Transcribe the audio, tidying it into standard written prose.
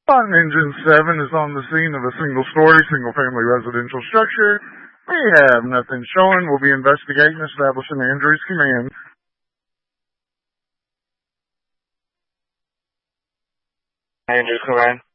Spot Engine 7 is on the scene of a single-story, single-family residential structure. We have nothing showing. We'll be investigating, establishing Andrew's command. Andrew's command.